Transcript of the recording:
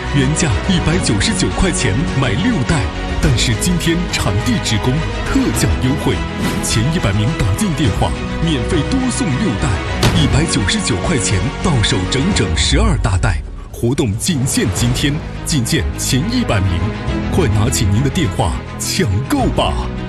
原价199块钱买6袋，但是今天场地职工特价优惠，前100名打进电话免费多送6袋，199块钱到手整整12大袋。活动仅限今天，仅限前100名，快拿起您的电话抢购吧！